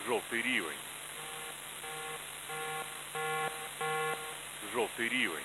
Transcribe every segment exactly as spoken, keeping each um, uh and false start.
Жовтий рівень. Жовтий рівень.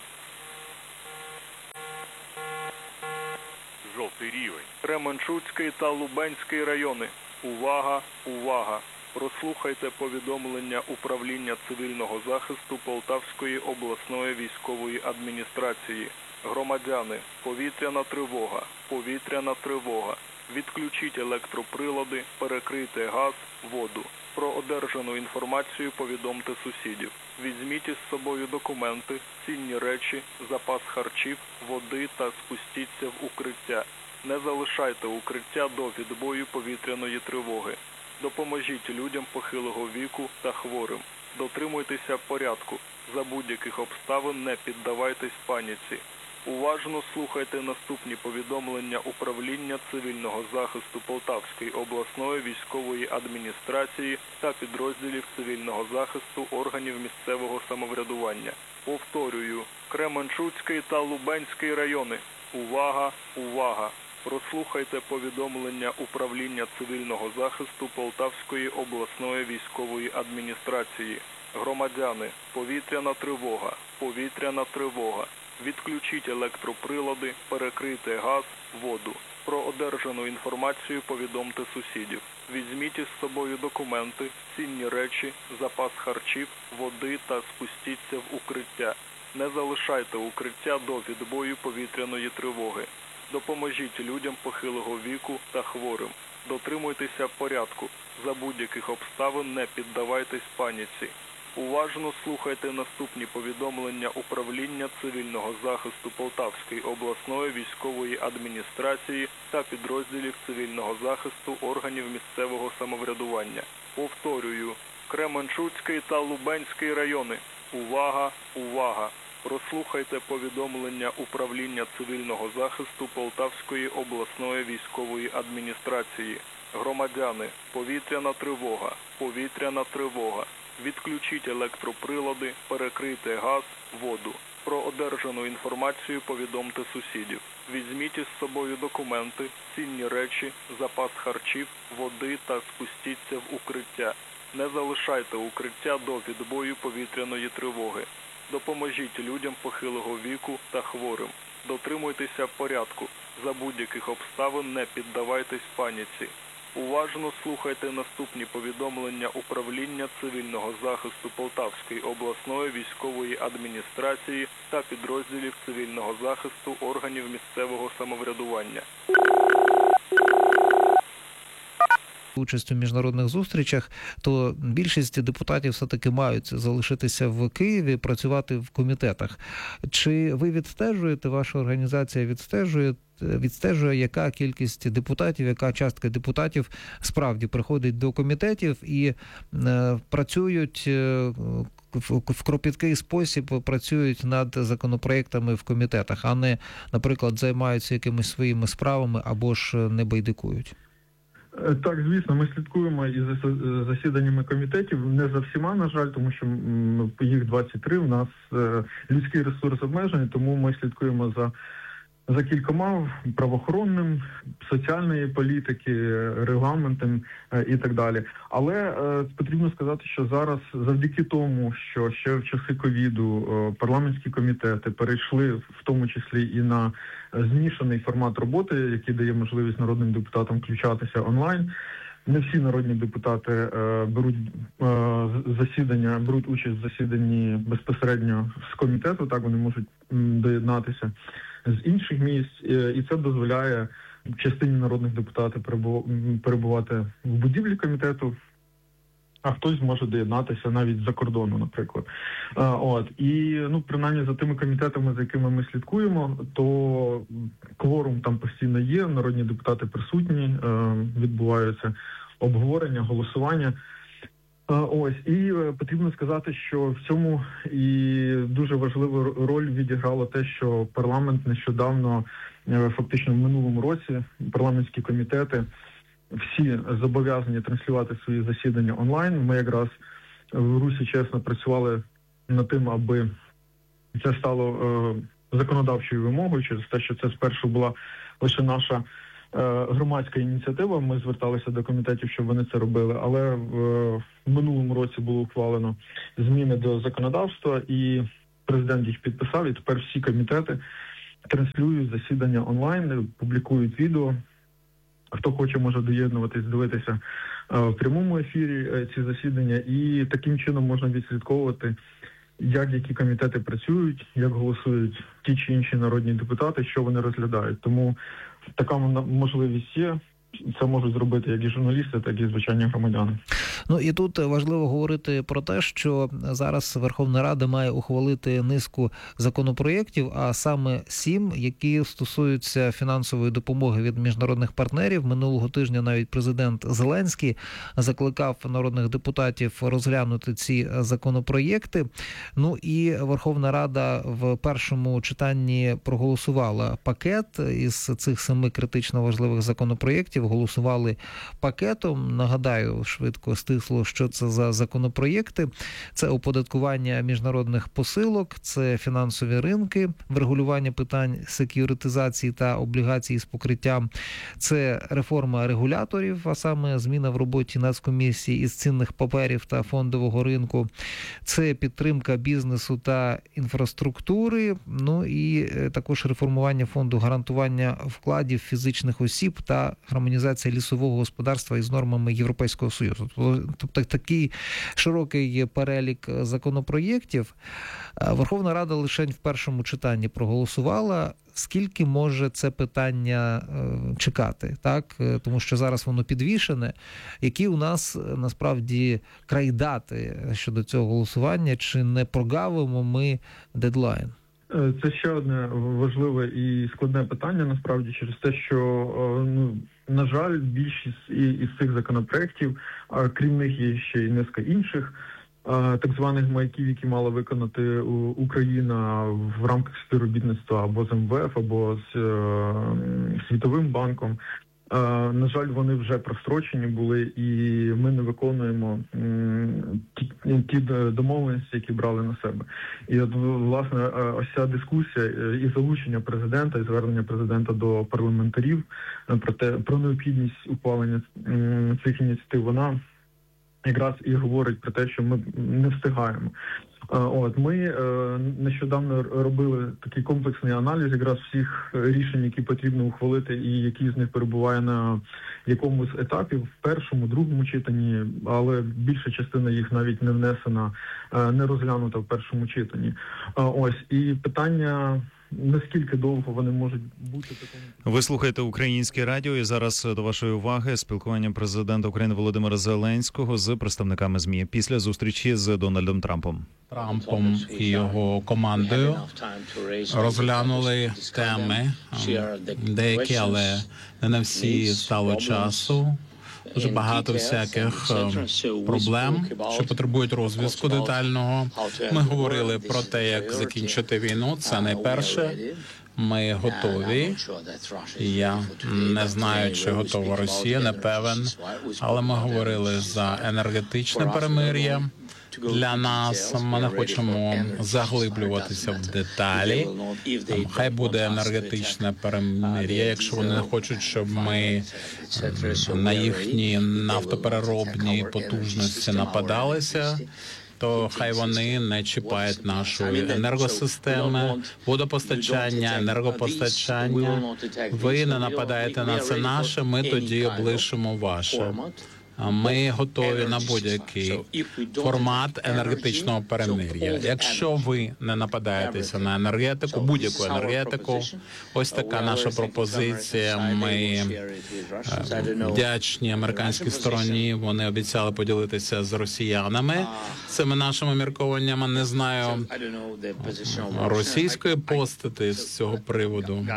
Жовтий рівень. Кременчуцький та Лубенський райони. Увага, увага! Прослухайте повідомлення Управління цивільного захисту Полтавської обласної військової адміністрації. Громадяни, повітряна тривога, повітряна тривога. Відключіть електроприлади, перекрийте газ, воду. Про одержану інформацію повідомте сусідів. Візьміть із собою документи, цінні речі, запас харчів, води та спустіться в укриття. Не залишайте укриття до відбою повітряної тривоги. Допоможіть людям похилого віку та хворим. Дотримуйтеся порядку. За будь-яких обставин не піддавайтесь паніці. Уважно слухайте наступні повідомлення Управління цивільного захисту Полтавської обласної військової адміністрації та підрозділів цивільного захисту органів місцевого самоврядування. Повторюю, Кременчуцький та Лубенський райони. Увага, увага! Прослухайте повідомлення Управління цивільного захисту Полтавської обласної військової адміністрації. Громадяни, повітряна тривога, повітряна тривога. Відключіть електроприлади, перекрийте газ, воду. Про одержану інформацію повідомте сусідів. Візьміть із собою документи, цінні речі, запас харчів, води та спустіться в укриття. Не залишайте укриття до відбою повітряної тривоги. Допоможіть людям похилого віку та хворим. Дотримуйтеся порядку. За будь-яких обставин не піддавайтесь паніці. Уважно слухайте наступні повідомлення Управління цивільного захисту Полтавської обласної військової адміністрації та підрозділів цивільного захисту органів місцевого самоврядування. Повторюю, Кременчуцький та Лубенський райони. Увага, увага! Прослухайте повідомлення Управління цивільного захисту Полтавської обласної військової адміністрації. Громадяни, повітряна тривога, повітряна тривога. Відключіть електроприлади, перекрийте газ, воду. Про одержану інформацію повідомте сусідів. Візьміть із собою документи, цінні речі, запас харчів, води та спустіться в укриття. Не залишайте укриття до відбою повітряної тривоги. Допоможіть людям похилого віку та хворим. Дотримуйтеся порядку. За будь-яких обставин не піддавайтесь паніці. Уважно слухайте наступні повідомлення Управління цивільного захисту Полтавської обласної військової адміністрації та підрозділів цивільного захисту органів місцевого самоврядування. Участь у міжнародних зустрічах, то більшість депутатів все-таки мають залишитися в Києві, працювати в комітетах. Чи ви відстежуєте, ваша організація відстежує, відстежує, яка кількість депутатів, яка частка депутатів справді приходить до комітетів і е, працюють е, в, в кропіткий спосіб, працюють над законопроектами в комітетах, а не, наприклад, займаються якимись своїми справами або ж не байдикують? Так, звісно, ми слідкуємо і за засіданнями комітетів, не за всіма, на жаль, тому що їх двадцять три, у нас людський ресурс обмежений, тому ми слідкуємо за, за кількома: правоохоронним, соціальної політики, регламентом і так далі. Але е, потрібно сказати, що зараз завдяки тому, що ще в часи ковіду е, парламентські комітети перейшли в тому числі і на змішаний формат роботи, який дає можливість народним депутатам включатися онлайн. Не всі народні депутати е, беруть е, засідання, беруть участь в засіданні безпосередньо з комітету, так вони можуть м, доєднатися з інших місць, е, і це дозволяє частині народних депутатів перебувати в будівлі комітету, а хтось може доєднатися навіть з-за кордону, наприклад. А, от. І, ну, принаймні, за тими комітетами, за якими ми слідкуємо, то кворум там постійно є, народні депутати присутні, е, відбуваються обговорення, голосування. А, ось. І е, потрібно сказати, що в цьому і дуже важливу роль відіграло те, що парламент нещодавно, е, фактично в минулому році, парламентські комітети всі зобов'язані транслювати свої засідання онлайн. Ми якраз в Русі чесно працювали над тим, аби це стало е, законодавчою вимогою, через те, що це спершу була лише наша громадська ініціатива. Ми зверталися до комітетів, щоб вони це робили, але в минулому році було ухвалено зміни до законодавства, і президент їх підписав, і тепер всі комітети транслюють засідання онлайн, публікують відео. Хто хоче, може доєднуватись, дивитися в прямому ефірі ці засідання, і таким чином можна відслідковувати, як які комітети працюють, як голосують ті чи інші народні депутати, що вони розглядають. Тому така можливість є. Це можуть зробити як і журналісти, так і звичайні громадяни. Ну і тут важливо говорити про те, що зараз Верховна Рада має ухвалити низку законопроєктів, а саме сім, які стосуються фінансової допомоги від міжнародних партнерів. Минулого тижня навіть президент Зеленський закликав народних депутатів розглянути ці законопроєкти. Ну і Верховна Рада в першому читанні проголосувала пакет із цих семи критично важливих законопроєктів. Голосували пакетом. Нагадаю, швидко стисло, що це за законопроєкти. Це оподаткування міжнародних посилок, це фінансові ринки, врегулювання питань сек'юритизації та облігацій з покриттям, це реформа регуляторів, а саме зміна в роботі Нацкомісії із цінних паперів та фондового ринку, це підтримка бізнесу та інфраструктури, ну і також реформування фонду гарантування вкладів фізичних осіб та гармонізація лісового господарства із нормами Європейського Союзу. Тобто такий широкий перелік законопроєктів. Верховна Рада лише в першому читанні проголосувала. Скільки може це питання чекати, так? Тому що зараз воно підвішене. Які у нас насправді крайдати щодо цього голосування? Чи не прогавимо ми дедлайн? Це ще одне важливе і складне питання, насправді, через те, що, ну, на жаль, більшість із цих законопроєктів, крім них є ще й низка інших, так званих маяків, які мала виконати Україна в рамках співробітництва або з ем ве еф, або з Світовим банком. На жаль, вони вже прострочені були, і ми не виконуємо ті, ті домовленості, які брали на себе. І от, власне, ось ця дискусія і залучення президента, і звернення президента до парламентарів про те, про необхідність ухвалення цих ініціатив, вона якраз і говорить про те, що ми не встигаємо. От, ми е, нещодавно робили такий комплексний аналіз якраз всіх рішень, які потрібно ухвалити, і які з них перебуває на якомусь етапі, в першому, другому читанні, але більша частина їх навіть не внесена, е, не розглянута в першому читанні. Е, ось, і питання... Наскільки довго вони можуть бути такому? Ви слухаєте Українське радіо, і зараз до вашої уваги спілкування президента України Володимира Зеленського з представниками ЗМІ після зустрічі з Дональдом Трампом. Трампом і його командою розглянули теми, деякі, але не на всі стало часу. Дуже багато всяких проблем, що потребують розв'язку детального. Ми говорили про те, як закінчити війну. Це найперше. Ми готові. Я не знаю, чи готова Росія, не певен. Але ми говорили за енергетичне перемир'я. Для нас ми не хочемо заглиблюватися в деталі. Там, хай буде енергетичне перемир'я, якщо вони не хочуть, щоб ми на їхні нафтопереробні потужності нападалися, то хай вони не чіпають нашої енергосистеми, водопостачання, енергопостачання. Ви не нападаєте на це наше, ми тоді облишимо ваше. Ми готові на будь-який формат енергетичного перемир'я. Якщо ви не нападаєтеся на енергетику, будь-яку енергетику, ось така наша пропозиція. Ми вдячні американській стороні. Вони обіцяли поділитися з росіянами цими нашими міркуваннями. Не знаю російської постати з цього приводу.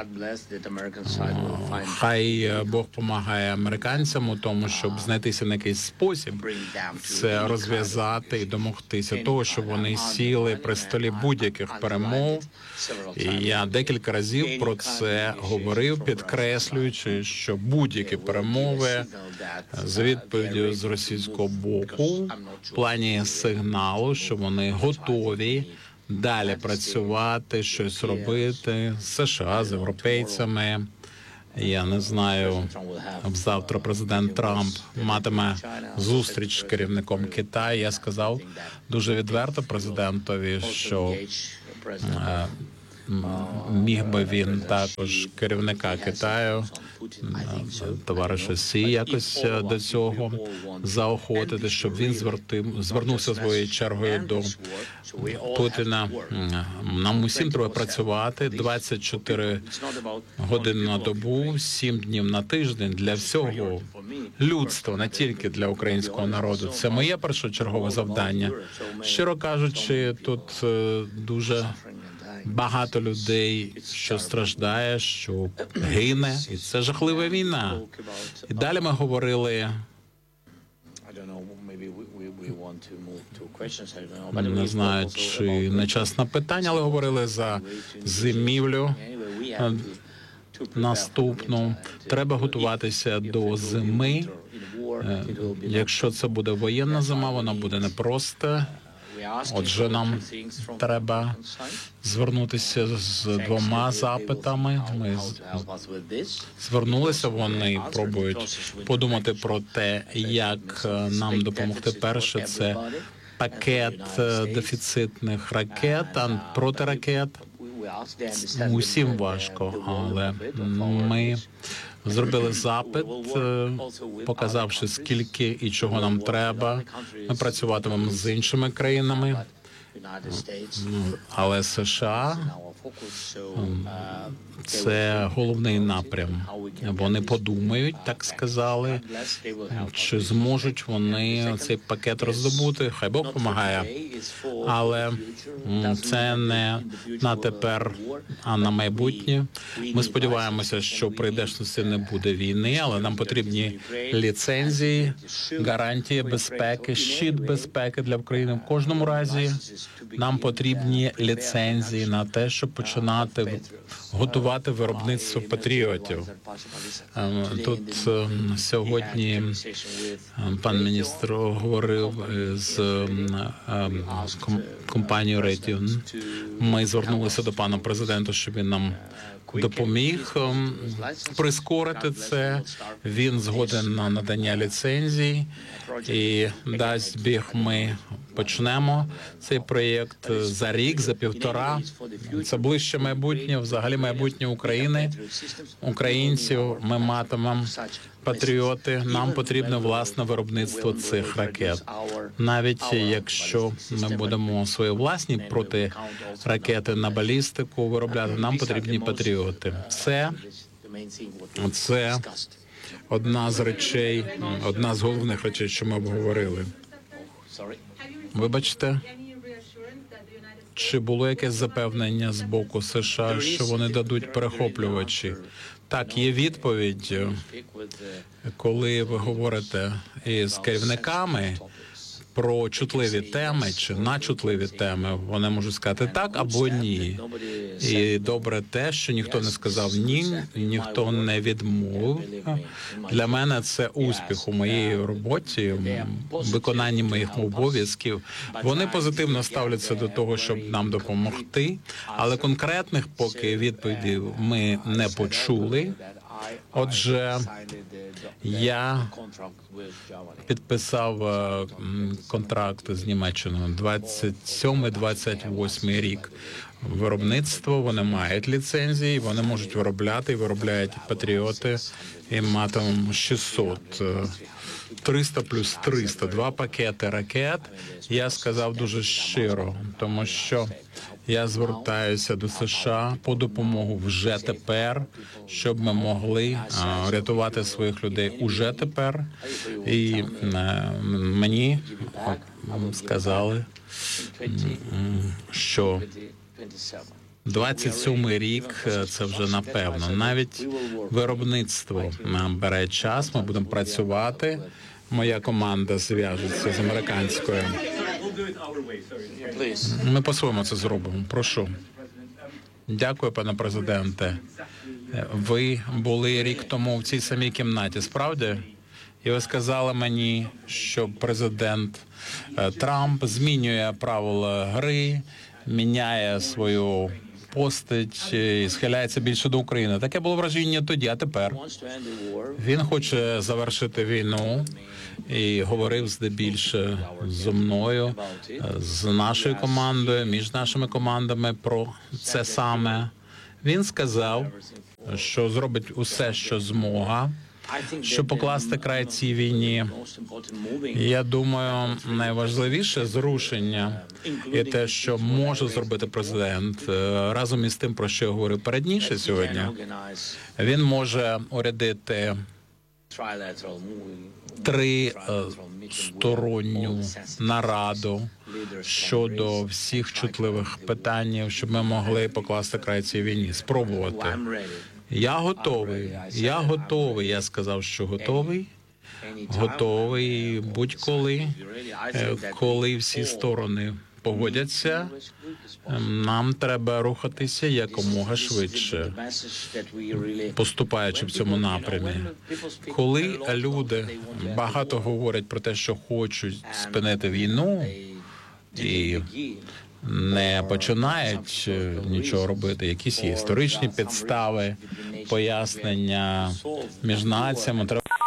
Хай Бог помагає американцям у тому, щоб знайтися на якийсь спосіб це розв'язати і домогтися того, щоб вони сіли при столі будь-яких перемов. І я декілька разів про це говорив, підкреслюючи, що будь-які перемови з відповіддю з російського боку в плані сигналу, що вони готові далі працювати, щось робити з США, з європейцями, Я не знаю, завтра президент Трамп матиме зустріч з керівником Китаю. Я сказав дуже відверто президентові, що е, міг би він також керівника Китаю, товариша Сі, якось до цього заохотити, щоб він звернувся своєю чергою до Путіна. Нам усім треба працювати двадцять чотири години на добу, сім днів на тиждень для всього людства, не тільки для українського народу. Це моє першочергове завдання. Щиро кажучи, тут дуже багато людей, що страждає, що гине, і це жахлива війна. І далі ми говорили, не знаю, чи не час на питання, але говорили за зимівлю наступну. Треба готуватися до зими. Якщо це буде воєнна зима, вона буде непроста. Отже, нам треба звернутися з двома запитами. Ми звернулися, вони пробують подумати про те, як нам допомогти. Перше, це пакет дефіцитних ракет, протиракет. Усім важко, але ми зробили запит, показавши, скільки і чого нам треба. Ми працюватимемо з іншими країнами, але США – це головний напрям. Вони подумають, так сказали, чи зможуть вони цей пакет роздобути. Хай Бог допомагає. Але це не на тепер, а на майбутнє. Ми сподіваємося, що прийдешності не буде війни, але нам потрібні ліцензії, гарантії безпеки, щит безпеки для України. В кожному разі нам потрібні ліцензії на те, щоб починати готувати виробництво патріотів. Тут сьогодні пан міністр говорив з компанією Raytheon. Ми звернулися до пана президента, щоб він нам допоміг прискорити це. Він згоден на надання ліцензій і дасть біг. Ми почнемо цей проєкт за рік, за півтора. Це ближче майбутнє, взагалі майбутнє України, українців. Ми матимемо патріоти. Нам потрібне власне виробництво цих ракет. Навіть якщо ми будемо свої власні протиракети на балістику виробляти, нам потрібні патріоти. Це, це одна з речей, одна з головних речей, що ми обговорили. Вибачте, чи було якесь запевнення з боку США, що вони дадуть перехоплювачі? Так, є відповідь, коли ви говорите із керівниками про чутливі теми чи на чутливі теми, вони можуть сказати так або ні. І добре те, що ніхто не сказав ні, ніхто не відмовив. Для мене це успіх у моїй роботі, виконанні моїх обов'язків. Вони позитивно ставляться до того, щоб нам допомогти, але конкретних поки відповідей ми не почули. Отже, я підписав контракт з Німеччиною двадцять сьомий - двадцять восьмий рік. Виробництво, вони мають ліцензії, вони можуть виробляти і виробляють патріоти. І матимемо шістсот, триста плюс триста, два пакети ракет. Я сказав дуже щиро, тому що я звертаюся до США по допомогу вже тепер, щоб ми могли а, рятувати своїх людей уже тепер. І а, мені сказали, що двадцять сьомий рік – це вже напевно. Навіть виробництво нам бере час, ми будемо працювати. Моя команда зв'яжеться з американською. Ми по-своєму це зробимо. Прошу. Дякую, пане президенте. Ви були рік тому в цій самій кімнаті, справді? І ви сказали мені, що президент Трамп змінює правила гри, міняє свою постать і схиляється більше до України. Таке було враження тоді, а тепер він хоче завершити війну і говорив здебільше зі мною, з нашою командою, між нашими командами про це саме. Він сказав, що зробить усе, що змога, щоб покласти край цій війні. Я думаю, найважливіше зрушення є те, що може зробити президент, разом із тим, про що я говорив передніше сьогодні. Він може урядити тристоронню нараду щодо всіх чутливих питань, щоб ми могли покласти край цій війні, спробувати. Я готовий, я готовий, я сказав, що готовий, готовий будь-коли, коли всі сторони погодяться, нам треба рухатися якомога швидше, поступаючи в цьому напрямі. Коли люди багато говорять про те, що хочуть спинити війну і не починають нічого робити, якісь є історичні підстави, пояснення між націями.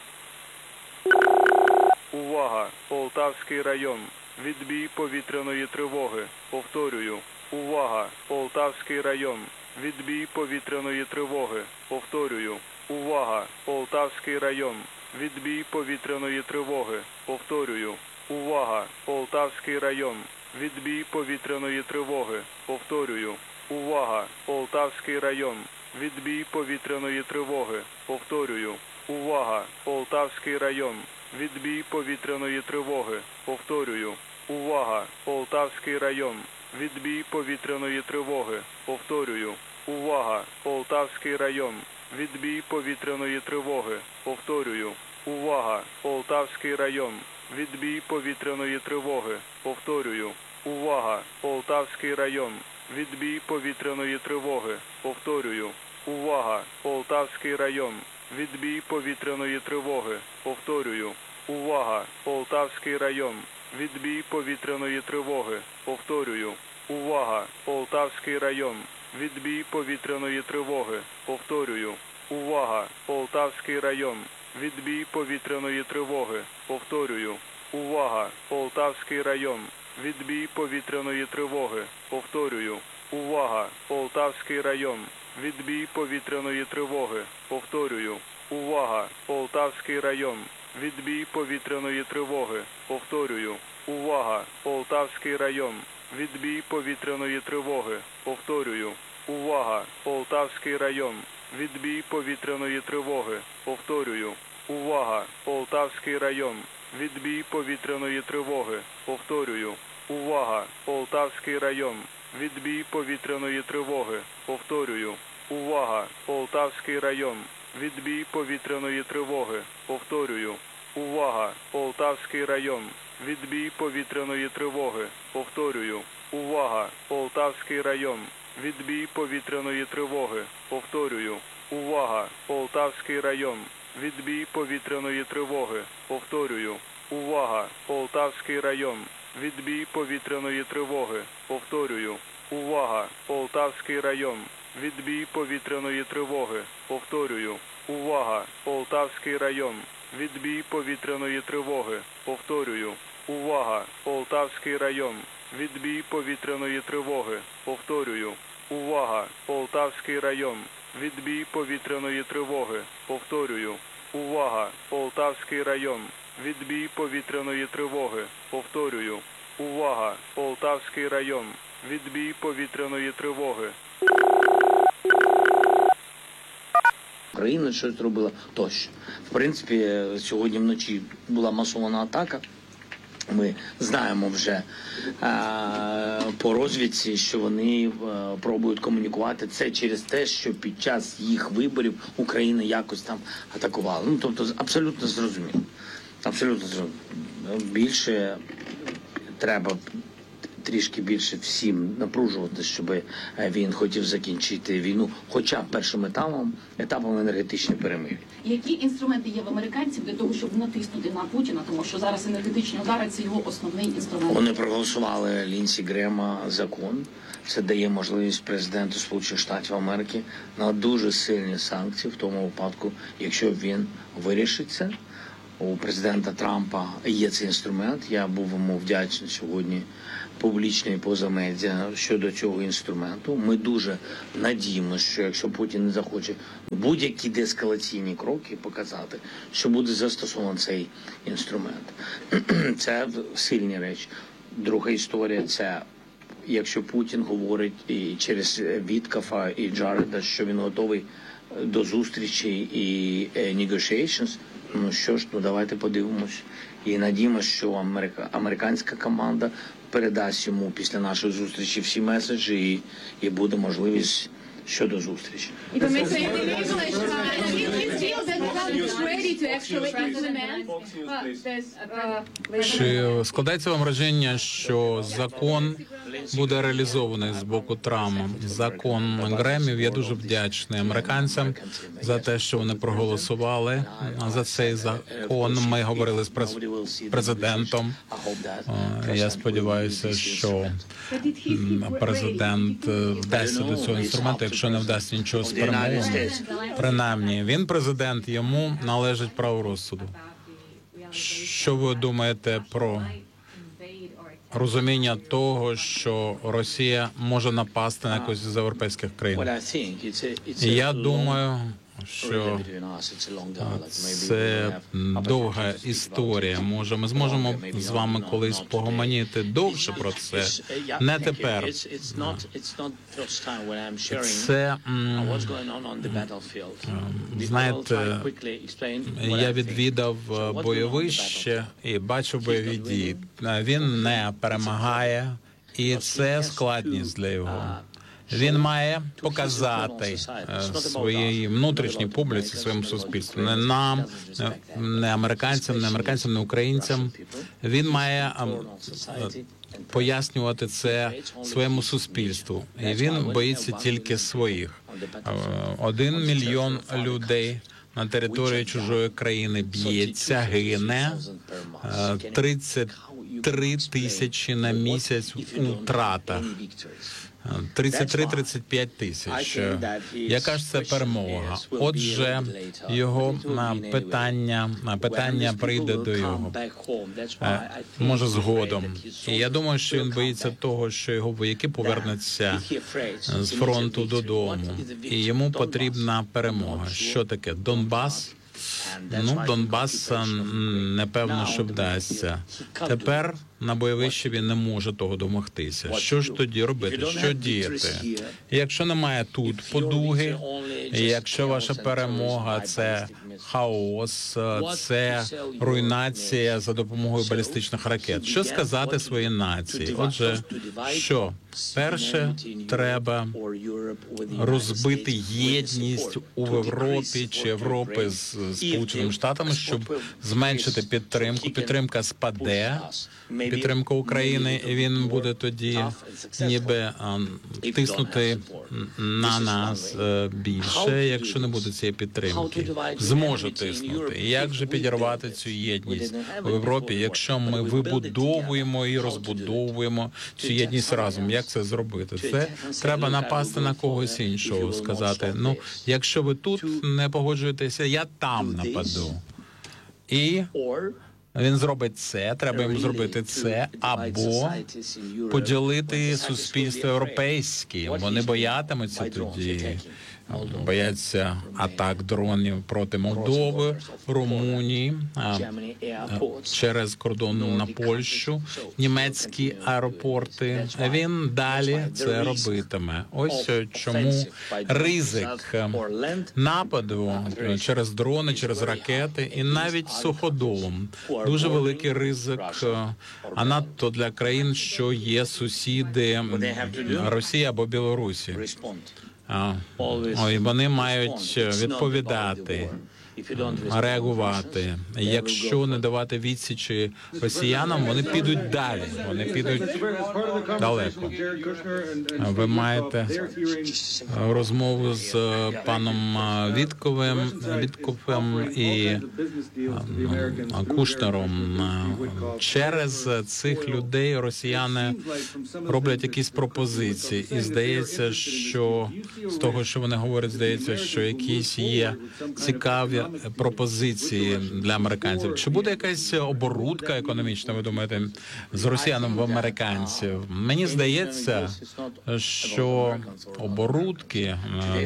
Увага! Полтавський район. Відбій повітряної тривоги. Повторюю. Увага! Полтавський район. Відбій повітряної тривоги. Повторюю. Увага! Полтавський район. Відбій повітряної тривоги. Повторюю. Увага! Полтавський район. Відбій повітряної тривоги. Повторюю. Увага! Полтавський район. Відбій повітряної тривоги. Повторюю. Увага! Полтавський район. Відбій повітряної тривоги. Повторюю. Увага! Полтавський район. Відбій повітряної тривоги. Повторюю. Увага! Полтавський район. Відбій повітряної тривоги. Повторюю. Увага! Полтавський район. Відбій повітряної тривоги. Повторюю. Увага! Полтавський район. Відбій повітряної тривоги. Повторюю. Увага! Полтавський район. Відбій повітряної тривоги. Повторюю. Увага! Полтавський район. Відбій повітряної тривоги. Повторюю. Увага! Полтавський район. Відбій повітряної тривоги. Повторюю. Увага! Полтавський район. Відбій повітряної тривоги. Повторюю. Увага! Полтавський район. Відбій повітряної тривоги. Повторюю. Увага! Полтавський район. Відбій повітряної тривоги. Повторюю. Увага! Полтавський район. Відбій повітряної тривоги. Повторюю. Увага! Полтавський район. Відбій повітряної тривоги. Повторюю. Увага! Полтавський район. Відбій повітряної тривоги. Повторюю. Увага! Полтавський район. Відбій повітряної тривоги. Повторюю. Увага! Полтавський район. Відбій повітряної тривоги. Повторюю. Увага! Полтавський район. Відбій повітряної тривоги. Повторюю. Увага! Полтавський район. Відбій повітряної тривоги. Повторюю. Увага! Полтавський район. Відбій повітряної тривоги. Повторюю. Увага! Полтавський район. Відбій повітряної тривоги. Повторюю. Увага! Полтавський район. Відбій повітряної тривоги. Повторюю. Увага! Полтавський район. Відбій повітряної тривоги. Повторюю. Увага! Полтавський район. Відбій повітряної тривоги. Повторюю. Увага! Полтавський район. Відбій повітряної тривоги. Повторюю. Увага! Полтавський район. Відбій повітряної тривоги. Повторюю. Увага! Полтавський район. Відбій повітряної тривоги. Повторюю. Увага! Полтавський район. Відбій повітряної тривоги. Україна щось робила тощо. В принципі, сьогодні вночі була масована атака. Ми знаємо вже е, по розвідці, що вони е, пробують комунікувати. Це через те, що під час їх виборів Україна якось там атакувала. Ну, тобто, абсолютно зрозуміло. Абсолютно зрозуміло. Більше треба трішки більше всім напружувати, щоб він хотів закінчити війну, хоча б першим етапом, етапом енергетичної перемир'я. Які інструменти є в американців для того, щоб натиснути на Путіна, тому що зараз енергетичні удари – це його основний інструмент? Вони проголосували Лінсі Грема закон. Це дає можливість президенту Сполучених Штатів Америки на дуже сильні санкції в тому випадку, якщо він вирішить це. У президента Трампа є цей інструмент. Я був йому вдячний сьогодні публічно і поза медіа щодо цього інструменту. Ми дуже надіємося, що якщо Путін не захоче будь-які деескалаційні кроки показати, що буде застосований цей інструмент. Це сильні речі. Друга історія – це якщо Путін говорить і через Віткафа і Джареда, що він готовий до зустрічі і negotiations, ну що ж, ну давайте подивимось. І надіємося, що Америка, американська команда передасть йому після нашої зустрічі всі меседжі і, і буде можливість щодо зустрічі. Чи складається вам враження, що закон буде реалізований з боку Трампа? Закон Гремів. Я дуже вдячний американцям за те, що вони проголосували за цей закон. Ми говорили з президентом. Я сподіваюся, що президент вдасться до цього інструменту, якщо не вдасться нічого з перемовами. Принаймні, він президент, йому належить право розсуду. Що ви думаєте про розуміння того, що Росія може напасти на якусь з європейських країн? Я думаю, що це довга історія. Може, ми зможемо з вами колись погомоніти довше про це. Не тепер. Це, знаєте, я відвідав бойовище і бачив бойові дії. Він не перемагає, і це складність для його. Він має показати своїй внутрішній публіці, своєму суспільству, не нам, не американцям, не американцям, не українцям. Він має пояснювати це своєму суспільству. І він боїться тільки своїх. Один мільйон людей на території чужої країни б'ється, гине, тридцять три тисячі на місяць у втратах. тридцять три - тридцять п'ять тисяч. Яка ж це перемога? Отже, його питання, питання прийде до його. Може, згодом. І я думаю, що він боїться того, що його вояки повернуться з фронту додому. І йому потрібна перемога. Що таке? Донбас? Ну, Донбас, непевно, що вдасться. Тепер на бойовищі він не може того домогтися. Що ж тоді робити? Що діяти? Якщо немає тут подуги, якщо ваша перемога – це хаос, це руйнація за допомогою балістичних ракет, що сказати своїй нації? Отже, що? Перше, треба розбити єдність у Європі чи Європи з Сполученими Штатами, щоб зменшити підтримку. Підтримка спаде, підтримка України, і він буде тоді ніби тиснути на нас більше, якщо не буде цієї підтримки. Зможе тиснути. І як же підірвати цю єдність у Європі, якщо ми вибудовуємо і розбудовуємо цю єдність разом? Як це зробити? Це треба напасти на когось іншого, сказати, ну, якщо ви тут не погоджуєтеся, я там нападу. І він зробить це, треба йому зробити це, або поділити суспільство європейське. Вони боятимуться тоді. Бояться атак дронів проти Молдови, Румунії, через кордон на Польщу, німецькі аеропорти. Він далі це робитиме. Ось чому ризик нападу через дрони, через ракети і навіть суходолом. Дуже великий ризик, а надто для країн, що є сусіди Росії або Білорусі. Ой, вони мають відповідати. реагувати. Якщо не давати відсічі росіянам, вони підуть далі, вони підуть далеко. Ви маєте розмову з паном Вітковим, Вітковим і Кушнером. Через цих людей росіяни роблять якісь пропозиції. І здається, що з того, що вони говорять, здається, що якісь є цікаві пропозиції для американців. Чи буде якась оборудка економічна, ви думаєте, з росіянами в американців? Мені здається, що оборудки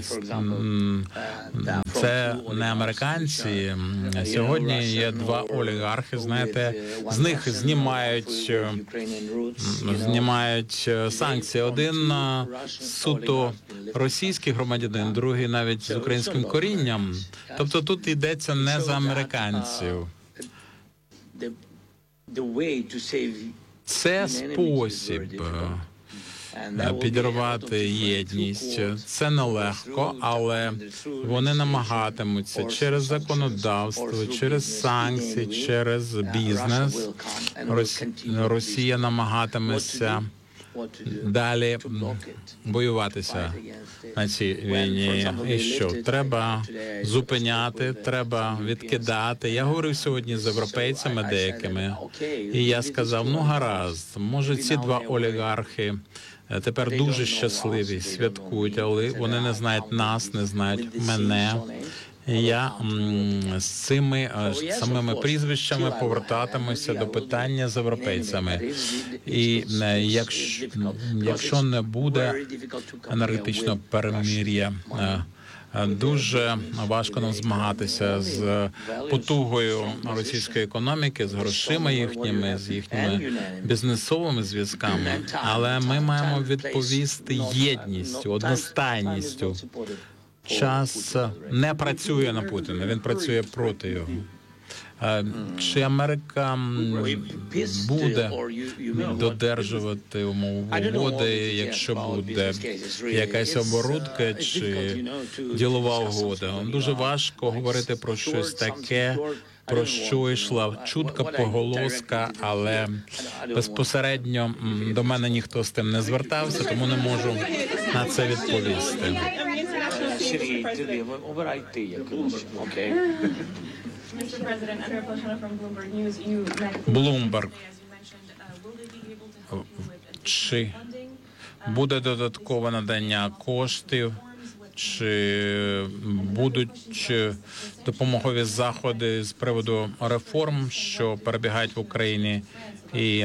– це не американці. Сьогодні є два олігархи, знаєте, з них знімають, знімають санкції. Один суто російський громадянин, другий навіть з українським корінням. Тобто тут йдеться не за американців. Це спосіб підірвати єдність. Це нелегко, але вони намагатимуться через законодавство, через санкції, через бізнес. Росія намагатиметься далі боюватися на цій війні. І що? Треба зупиняти, треба відкидати. Я говорив сьогодні з європейцями деякими, і я сказав, ну гаразд, може ці два олігархи тепер дуже щасливі, святкують, але вони не знають нас, не знають мене. Я з цими самими прізвищами повертатимуся до питання з європейцями. І якщо, якщо не буде енергетичного перемир'я, дуже важко нам змагатися з потугою російської економіки, з грошима їхніми, з їхніми бізнесовими зв'язками. Але ми маємо відповісти єдністю, одностайністю. Час не працює на Путіна, він працює проти його. Чи Америка буде додержувати умови угоди, якщо буде якась оборудка чи ділова угода? Дуже важко говорити про щось таке, про що йшла чутка поголоска, але безпосередньо до мене ніхто з тим не звертався, тому не можу на це відповісти. Bloomberg. Чи буде додаткове надання коштів, чи будуть допомогові заходи з приводу реформ, що перебігають в Україні, і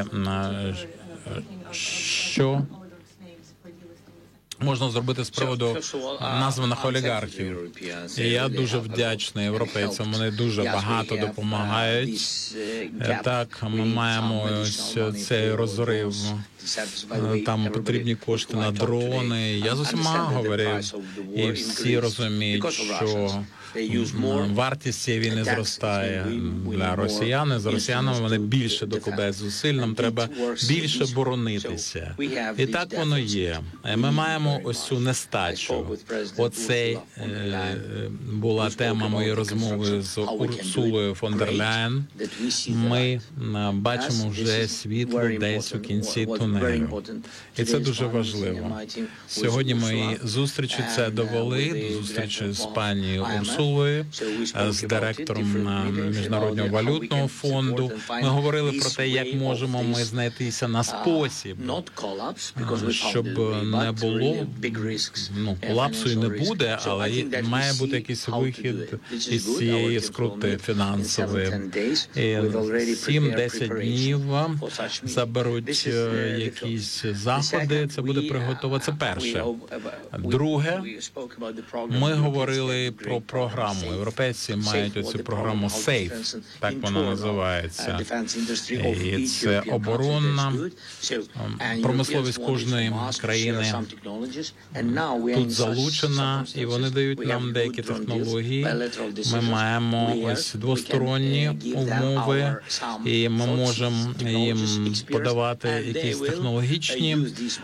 що можна зробити з приводу названих олігархів. І я дуже вдячний європейцям, вони дуже багато допомагають. Так, ми маємо ось цей розрив. Там потрібні кошти на дрони. Я з усіма говорив, і всі розуміють, що вартість цієї війни зростає для росіян. З росіянами вони більше докладають зусиль, нам треба більше боронитися. І так воно є. Ми маємо ось цю нестачу. Оце е, була тема моєї розмови з Урсулою фон дер Ляєн. Ми бачимо вже світло десь у кінці тунелю. І це дуже важливо. Сьогодні мої зустрічі це довели, зустрічі з пані Урсулою, з директором Міжнародного валютного фонду. Ми говорили про те, як можемо ми знайтися на спосіб, щоб не було, ну, колапсу і не буде, але має бути якийсь вихід із цієї скрути фінансової. сім-десять днів заберуть якісь заходи, це буде приготовано. Це перше. Друге, ми говорили про програму. Європейці мають оцю програму SAFE, так вона називається. І це оборонна промисловість кожної країни тут залучена, і вони дають нам деякі технології. Ми маємо ось двосторонні умови, і ми можемо їм подавати якісь технологічні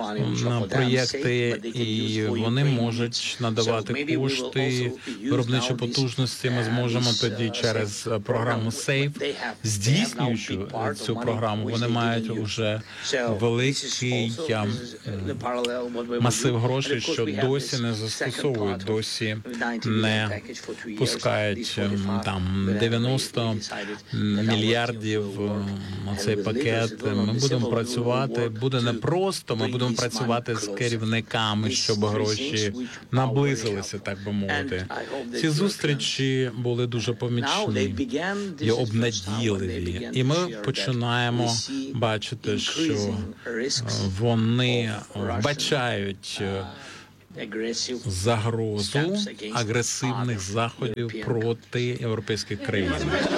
проєкти, і вони можуть надавати кошти, виробничу потужності ми зможемо тоді через програму SAFE, здійснюючи цю програму, вони мають уже великий масив грошей, що досі не застосовують, досі не пускають там дев'яносто мільярдів на цей пакет. Ми будемо працювати, буде непросто, ми будемо працювати з керівниками, щоб гроші наблизилися, так би мовити. Ці зустрічі були дуже помічні і обнадійливі. І ми починаємо бачити, що вони вбачають загрозу агресивних заходів проти європейських країн.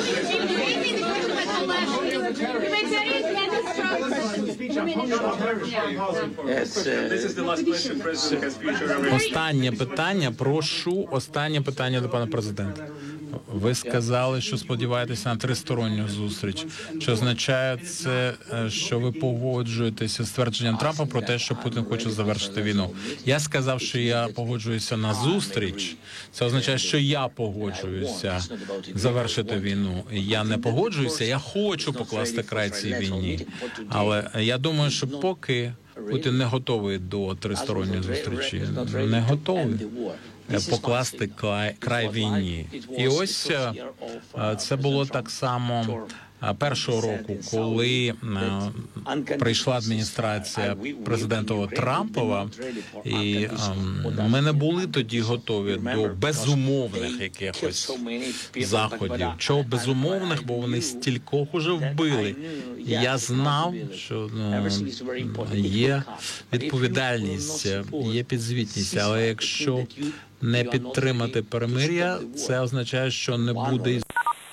Останнє питання, прошу, останнє питання до пана президента. Ви сказали, що сподіваєтеся на тристоронню зустріч. Чи означає це, що ви погоджуєтеся з твердженням Трампа про те, що Путін хоче завершити війну? Я сказав, що я погоджуюся на зустріч. Це означає, що я погоджуюся завершити війну. Я не погоджуюся, я хочу покласти край цій війні. Але я думаю, що поки Путін не готовий до тристоронньої зустрічі, не готовий покласти край, край війні. І ось це було так само першого року, коли прийшла адміністрація президента Трампова, і ми не були тоді готові до безумовних якихось заходів. Чого безумовних, бо вони стількох уже вбили. І я знав, що є відповідальність, є підзвітність, але якщо не підтримати перемир'я, це означає, що не буде.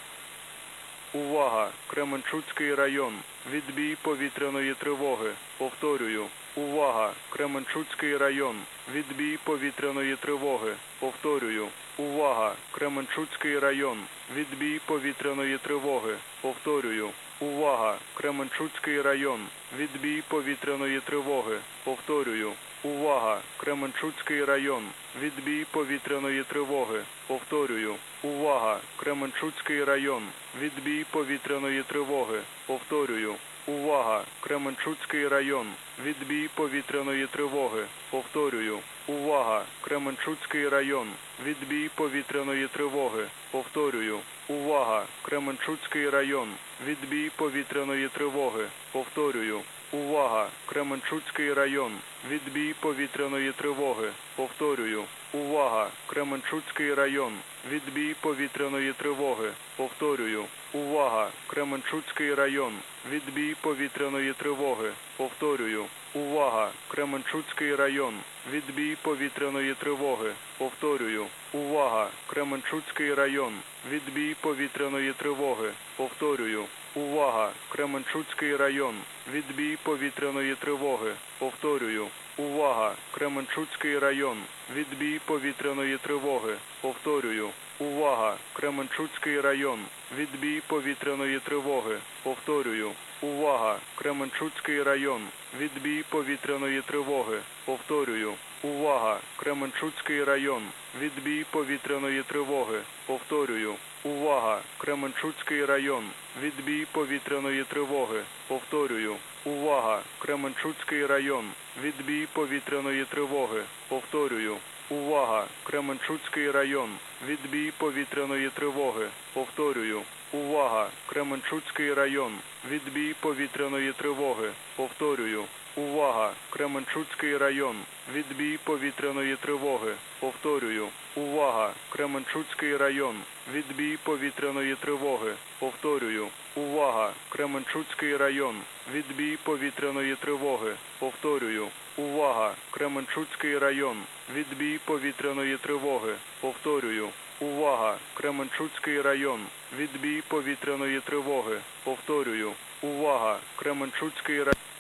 Увага! Кременчуцький район. Відбій повітряної тривоги. Повторюю. Увага! Кременчуцький район. Відбій повітряної тривоги. Повторюю. Увага! Кременчуцький район. Відбій повітряної тривоги. Повторюю. Увага! Кременчуцький район. Відбій повітряної тривоги. Повторюю. Увага! Кременчуцький район. Відбій повітряної тривоги. Повторюю. Увага! Кременчуцький район. Відбій повітряної тривоги. Повторюю. Увага! Кременчуцький район. Відбій повітряної тривоги. Повторюю. Увага! Кременчуцький район. Відбій повітряної тривоги. Повторюю. Увага! Кременчуцький район. Відбій повітряної тривоги. Повторюю. Увага! Кременчуцький район. Відбій повітряної тривоги. Повторюю. Увага! Кременчуцький район. Відбій повітряної тривоги. Повторюю. Увага! Кременчуцький район. Відбій повітряної тривоги. Повторюю. Увага! Кременчуцький район. Відбій повітряної тривоги. Повторюю. Увага! Кременчуцький район. Відбій повітряної тривоги. Повторюю. Увага! Кременчуцький район. Відбій повітряної тривоги. Повторюю. Увага! Кременчуцький район. Відбій повітряної тривоги. Повторюю. Увага! Кременчуцький район. Відбій повітряної тривоги. Повторюю. Увага! Кременчуцький район. Відбій повітряної тривоги. Повторюю. Увага! Кременчуцький район. Відбій повітряної тривоги. Повторюю. Увага! Кременчуцький район. Відбій повітряної тривоги. Повторюю. Увага! Кременчуцький район. Відбій повітряної тривоги. Повторюю. Увага! Кременчуцький район. Відбій повітряної тривоги. Повторюю. Увага! Кременчуцький район. Відбій повітряної тривоги. Повторюю. Увага! Кременчуцький район. Відбій повітряної тривоги. Повторюю. Увага! Кременчуцький район. Відбій повітряної тривоги. Повторюю. Увага! Кременчуцький район. Відбій повітряної тривоги. Повторюю. Увага! Кременчуцький район. Відбій повітряної тривоги. Повторюю. Увага! Кременчуцький район. Відбій повітряної тривоги. Повторюю. Увага! Кременчуцький район.